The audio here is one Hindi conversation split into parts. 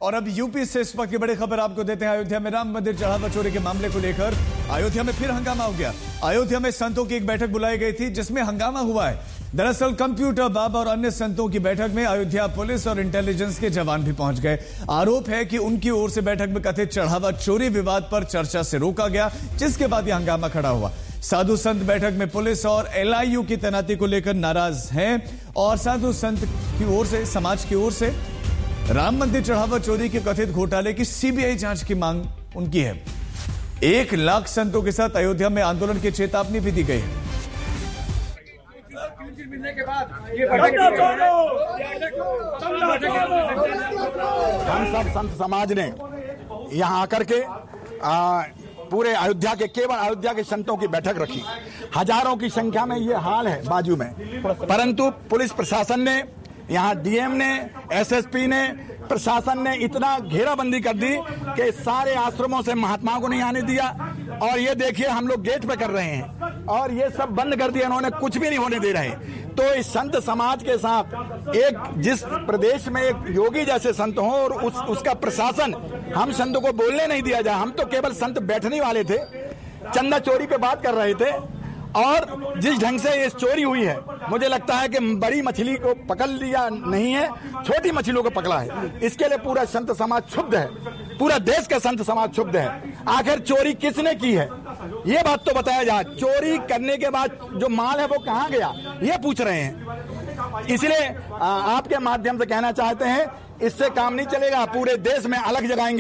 और अब यूपी से इस वक्त की बड़ी खबर आपको देते हैं। अयोध्या में राम मंदिर चढ़ावा चोरी के मामले को लेकर अयोध्या में फिर हंगामा हो गया। अयोध्या में संतों की एक बैठक बुलाई गई थी जिसमें हंगामा हुआ है। दरअसल कंप्यूटर बाबा और अन्य संतों की बैठक में अयोध्या पुलिस और इंटेलिजेंस के जवान भी पहुंच गए। आरोप है कि उनकी ओर से बैठक में कथित चढ़ावा चोरी विवाद पर चर्चा से रोका गया, जिसके बाद यह हंगामा खड़ा हुआ। साधु संत बैठक में पुलिस और एलआईयू की तैनाती को लेकर नाराज हैं और साधु संत की ओर से, समाज की ओर से राम मंदिर चढ़ावा चोरी के कथित घोटाले की सीबीआई जांच की मांग उनकी है। 1 लाख संतों के साथ अयोध्या में आंदोलन की चेतावनी भी दी गई है। हम सब संत समाज ने यहां आकर के पूरे अयोध्या के, केवल अयोध्या के संतों की बैठक रखी। हजारों की संख्या में ये हाल है बाजू में, परंतु पुलिस प्रशासन ने, यहाँ डीएम ने, एसएसपी ने, प्रशासन ने इतना घेराबंदी कर दी कि सारे आश्रमों से महात्माओं को नहीं आने दिया। और ये देखिए हम लोग गेट पे कर रहे हैं और ये सब बंद कर दिया इन्होंने, कुछ भी नहीं होने दे रहे। तो इस संत समाज के साथ एक, जिस प्रदेश में एक योगी जैसे संत हो और उसका प्रशासन, हम संतों को बोलने नहीं दिया जाए। हम तो केवल संत बैठने वाले थे, चंदा चोरी पे बात कर रहे थे। और जिस ढंग से ये चोरी हुई है, मुझे लगता है कि बड़ी मछली को पकड़ लिया नहीं है, छोटी मछलियों को पकड़ा है। इसके लिए पूरा संत समाज क्षुब्ध है, पूरा देश का संत समाज क्षुब्ध है। आखिर चोरी किसने की है ये बात तो बताया जाए। चोरी करने के बाद जो माल है वो कहाँ गया ये पूछ रहे हैं। इसलिए आपके माध्यम से कहना चाहते हैं, इससे काम नहीं चलेगा, पूरे देश में अलग जगाएंगे।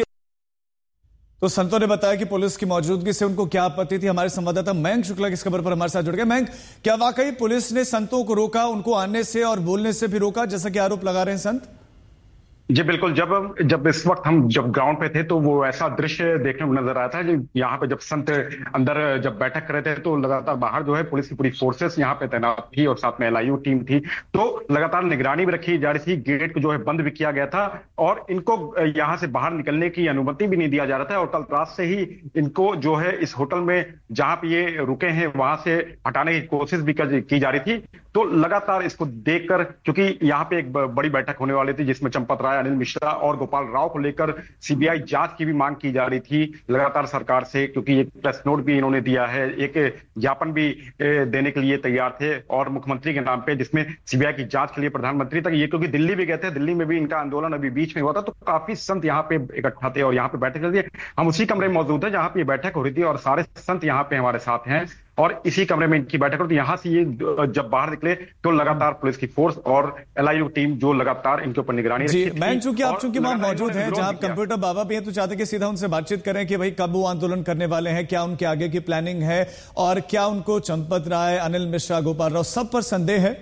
तो संतों ने बताया कि पुलिस की मौजूदगी से उनको क्या आपत्ति थी। हमारे संवाददाता मयंक शुक्ला इस खबर पर हमारे साथ जुड़ गए। मयंक, क्या वाकई पुलिस ने संतों को रोका, उनको आने से और बोलने से भी रोका, जैसा कि आरोप लगा रहे हैं संत? जी बिल्कुल। जब इस वक्त हम जब ग्राउंड पे थे तो वो ऐसा दृश्य देखने को नजर आया था। यहाँ पे जब संत अंदर जब बैठक कर रहे थे तो लगातार बाहर जो है पुलिस की पूरी फोर्सेस यहाँ पे तैनात थी और साथ में एलआईयू टीम थी। तो लगातार निगरानी भी रखी जा रही थी, गेट को जो है बंद भी किया गया था और इनको यहाँ से बाहर निकलने की अनुमति भी नहीं दिया जा रहा था। और कल रात से ही इनको जो है इस होटल में जहां पे ये रुके हैं वहां से हटाने की कोशिश भी की जा रही थी। तो लगातार इसको देखकर, क्योंकि यहाँ पे एक बड़ी बैठक होने वाली थी जिसमें चंपत राय, अनिल मिश्रा और गोपाल राव को लेकर सीबीआई जांच की भी मांग की जा रही थी लगातार सरकार से, क्योंकि एक प्रेस नोट भी इन्होंने दिया है, एक ज्ञापन भी देने के लिए तैयार थे और मुख्यमंत्री के नाम पे, जिसमें सीबीआई की जांच के लिए प्रधानमंत्री तक ये, क्योंकि दिल्ली भी गए थे, दिल्ली में भी इनका आंदोलन अभी बीच में हुआ था। तो काफी संत यहाँ पे इकट्ठा थे और यहाँ पे बैठक चल रही है। हम उसी कमरे में मौजूद है जहां पे ये बैठक हो रही थी और सारे संत यहाँ पे हमारे साथ हैं और इसी कमरे में इनकी बैठक होती है। यहाँ से ये जब बाहर निकले तो लगातार पुलिस की फोर्स और एलआईयू टीम जो लगातार इनके ऊपर निगरानी रखी थी। मैं चूंकि आप वहां मौजूद हैं जहां कंप्यूटर बाबा भी हैं, तो चाहते कि सीधा उनसे बातचीत करें कि भाई कब वो आंदोलन करने वाले हैं, क्या उनके आगे की प्लानिंग है और क्या उनको चंपत राय, अनिल मिश्रा, गोपाल राव सब पर संदेह है?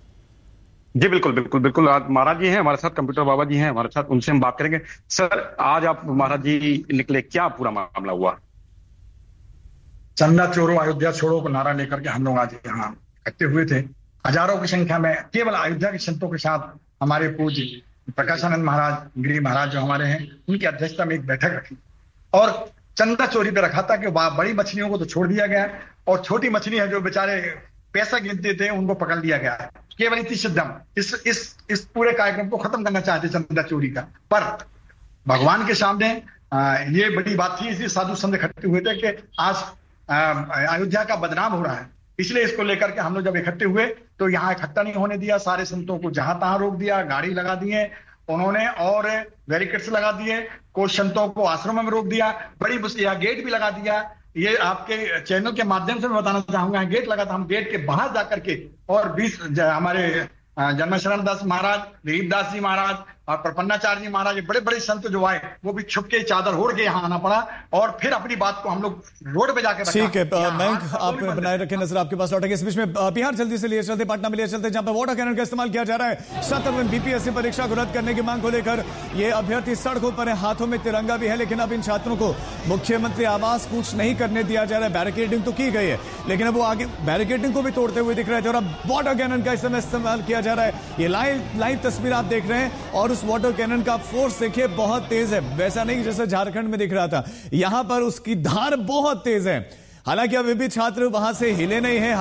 जी बिल्कुल बिल्कुल बिल्कुल। आज महाराज जी हैं हमारे साथ, कंप्यूटर बाबा जी हैं हमारे साथ, उनसे हम बात करेंगे। सर, आज आप महाराज जी निकले, क्या पूरा मामला हुआ? चंदा चोरो अयोध्या छोड़ो को नारा लेकर के हम लोग आज यहाँ इकट्ठे हुए थे। हजारों की संख्या में केवल अयोध्या के संतों के साथ हमारे पूज्य प्रकाशानंद महाराज, गिरी महाराज जो हमारे हैं, उनकी अध्यक्षता में एक बैठक रखी और चंदा चोरी पे रखा था कि बड़ी मछलियों को तो छोड़ दिया गया और छोटी मछली है जो बेचारे पैसा गिनते थे उनको पकड़ लिया गया है। केवल इतनी सिद्धम इस पूरे कार्यक्रम को खत्म करना चाहते चंदा चोरी का। पर भगवान के सामने ये बड़ी बात थी, इसलिए साधु संत इकट्ठे हुए थे कि आज अयोध्या का बदनाम हो रहा है। इसलिए इसको लेकर के हम लोग जब इकट्ठे हुए तो यहाँ इकट्ठा नहीं होने दिया, सारे संतों को जहां तहां रोक दिया, गाड़ी लगा दिए उन्होंने और बैरिकेड्स लगा दिए, कुछ संतों को आश्रम में रोक दिया, बड़ी गेट भी लगा दिया। ये आपके चैनल के माध्यम से मैं बताना चाहूंगा, गेट लगा था, हम गेट के बाहर जाकर के और 20 हमारे जन्मेशरण दास महाराज, दिलीप दास जी महाराज और प्रपन्नाचार्य जी महाराज, बड़े बड़े संत जो आए वो भी छुप के चादर ओढ़ के यहाँ आना पड़ा और फिर अपनी बात को हम लोग रोड पे जाकर ठीक है। मयंक, आप बनाए रखें नजर, आपके पास लौटेंगे। इस बीच में बिहार जल्दी से लिए चलते, पटना में लिए चलते, जहां पर वाटर कैनन का इस्तेमाल किया जा रहा है। 7 बीपीएससी परीक्षा को रद्द करने की मांग को लेकर ये अभ्यर्थी सड़कों पर है, हाथों में तिरंगा भी है, लेकिन अब इन छात्रों को मुख्यमंत्री आवास कूच नहीं करने दिया जा रहा है। बैरिकेडिंग तो की गई है लेकिन अब वो आगे बैरिकेडिंग को भी तोड़ते हुए दिख रहे थे और अब वाटर कैनन का इस्तेमाल किया जा रहा है। ये लाइव तस्वीर आप देख रहे हैं और उस वाटर कैनन का फोर्स देखिए बहुत तेज है, वैसा नहीं जैसे झारखंड में दिख रहा था। यहां पर उसकी धार बहुत तेज है। हालांकि अभी भी छात्र वहां से हिले नहीं है।